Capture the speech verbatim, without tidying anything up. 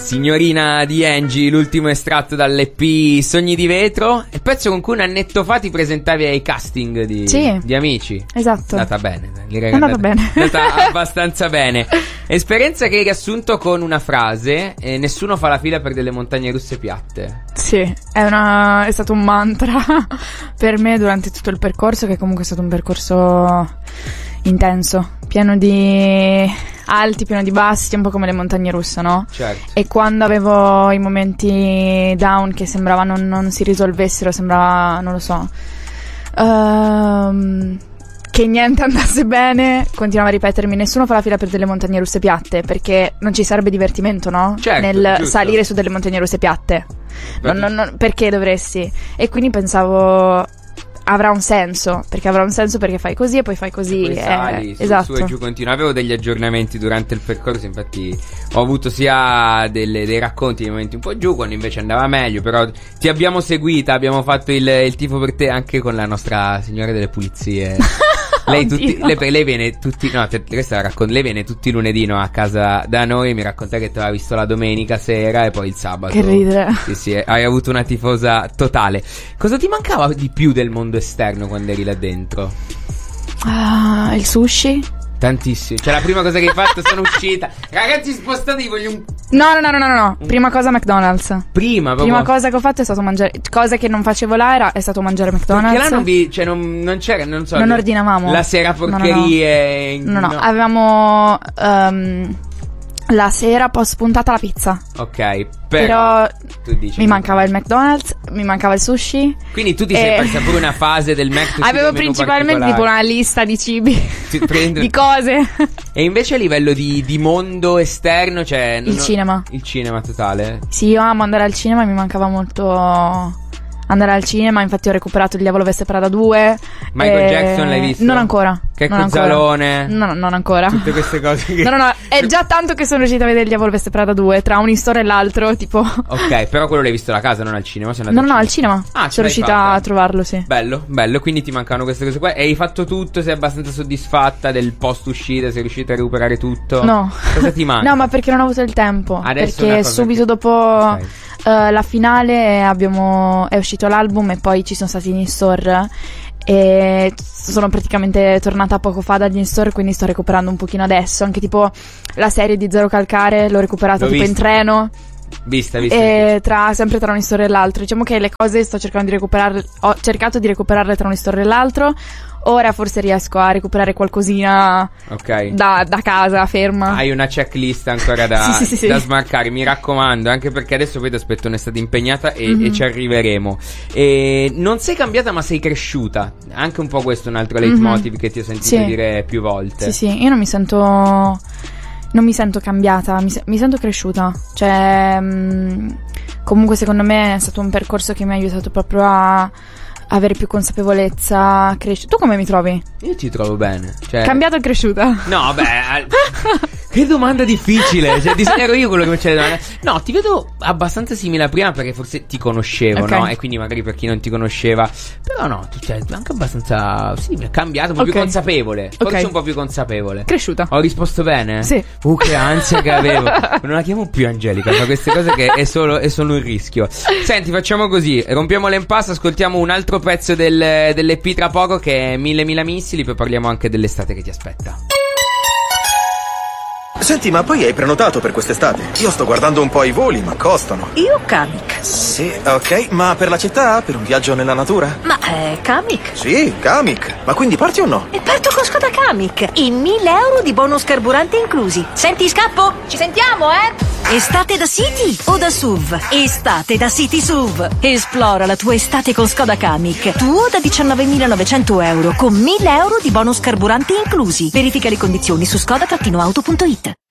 Signorina di Angie, l'ultimo estratto dall'E P Sogni di Vetro, il pezzo con cui un annetto fa ti presentavi ai casting di, sì, di Amici. Esatto. È andata bene, è andata bene. È andata abbastanza bene. Esperienza che hai riassunto con una frase: eh, nessuno fa la fila per delle montagne russe piatte. Sì, è, una, è stato un mantra per me durante tutto il percorso, che comunque è stato un percorso intenso, pieno di alti, pieno di bassi, un po' come le montagne russe, no? Certo. E quando avevo i momenti down che sembrava non, non si risolvessero, sembrava, non lo so, um, che niente andasse bene, continuavo a ripetermi: nessuno fa la fila per delle montagne russe piatte, perché non ci sarebbe divertimento, no? Certo, nel giusto. salire su delle montagne russe piatte. Non, non, non, perché dovresti? E quindi pensavo avrà un senso, perché avrà un senso perché fai così e poi fai così, e poi sali, eh, su, esatto. su e giù continua. Avevo degli aggiornamenti durante il percorso, infatti ho avuto sia delle, dei racconti di momenti un po' giù, quando invece andava meglio. Però ti abbiamo seguita, abbiamo fatto il, il tifo per te anche con la nostra signora delle pulizie. Lei, tutti, lei, lei viene tutti no, questa raccon- lei viene tutti i lunedì, no, a casa da noi. Mi racconta che ti aveva visto la domenica sera e poi il sabato. Che ridere. Sì, sì, hai avuto una tifosa totale. Cosa ti mancava di più del mondo esterno quando eri là dentro? Ah, il sushi. Tantissimo. Cioè la prima cosa che hai fatto: sono uscita, ragazzi spostatevi, voglio un... No no no no no no Prima cosa McDonald's. Prima proprio. Prima cosa che ho fatto è stato mangiare. Cosa che non facevo là era, è stato mangiare McDonald's. Perché là non vi, cioè non, non c'era, non so, non ordinavamo la sera porcherie. No no, no, no. no. Avevamo um, la sera post puntata la pizza. Ok, però, però tu dici mi mancava il McDonald's, mi mancava il sushi. Quindi tu ti sei e... persa pure una fase del Mac. Avevo principalmente tipo una lista di cibi, prendo... di cose. E invece a livello di, di mondo esterno, cioè il non... cinema. Il cinema totale. Sì, io amo andare al cinema e mi mancava molto andare al cinema. Infatti ho recuperato Il Diavolo Veste Prada due. Michael e... Jackson l'hai visto? Non ancora. Che non Cozzalone? Ancora. No, no, non ancora. Tutte queste cose che... No, no, no, è già tanto che sono riuscita a vedere Il Diavolo Veste Prada due, tra un in-store e l'altro, tipo. Ok, però quello l'hai visto da casa, non al cinema? Sei No, no, al cinema. Ah, sono riuscita fatta. a trovarlo, sì. Bello, bello, quindi ti mancano queste cose qua. E hai fatto tutto? Sei abbastanza soddisfatta del post uscita? Sei riuscita a recuperare tutto? No. Cosa ti manca? No, ma perché non ho avuto il tempo. Adesso perché subito che... dopo okay. uh, la finale abbiamo è uscito l'album e poi ci sono stati in store. E sono praticamente tornata poco fa dagli in-store, quindi sto recuperando un pochino adesso. Anche tipo la serie di Zero Calcare l'ho recuperata l'ho tipo vista. In treno. Vista, vista. E tra, sempre tra un in-store e l'altro. Diciamo che le cose sto cercando di recuperarle. Ho cercato di recuperarle tra un in-store e l'altro. Ora forse riesco a recuperare qualcosina okay. da, da casa, ferma. Hai una checklist ancora da, sì, sì, sì, da sì. smarcare, mi raccomando. Anche perché adesso poi ti aspetto un'estate impegnata e, mm-hmm. e ci arriveremo. E non sei cambiata ma sei cresciuta. Anche un po' questo è un altro leitmotiv mm-hmm. che ti ho sentito sì. dire più volte. Sì, sì, io non mi sento... Non mi sento cambiata, mi, se- mi sento cresciuta. Cioè, mh, comunque secondo me è stato un percorso che mi ha aiutato proprio a avere più consapevolezza, crescere. Tu come mi trovi? Io ti trovo bene, cioè... Cambiata o cresciuta? No, beh... Che domanda difficile. Cioè, ero io quello che mi c'è domanda. No, ti vedo abbastanza simile a prima, perché forse ti conoscevo, okay. no? E quindi magari per chi non ti conosceva. Però no, tu sei anche abbastanza... Sì, mi è cambiato, un po' okay. più consapevole. Forse okay. un po' più consapevole. Cresciuta. Ho risposto bene? Sì. Uh, che ansia che avevo. Non la chiamo più Angelica, fa queste cose che è solo, è solo un rischio. Senti, facciamo così. Rompiamo l'impasse, ascoltiamo un altro pezzo del, dell'E P tra poco, che è Mille Mila Missili. Poi parliamo anche dell'estate che ti aspetta. Senti, ma poi hai prenotato per quest'estate? Io sto guardando un po' i voli, ma costano. Io Kamiq. Sì, ok, ma per la città? Per un viaggio nella natura? Ma è Kamiq? Sì, Kamiq. Ma quindi parti o no? E parto con Skoda Kamiq. E mille euro di bonus carburante inclusi. Senti, scappo? Ci sentiamo, eh? Estate da City o da S U V? Estate da City S U V. Esplora la tua estate con Skoda Kamiq. Tuo da diciannovemilanovecento euro con mille euro di bonus carburante inclusi. Verifica le condizioni su skoda auto punto it.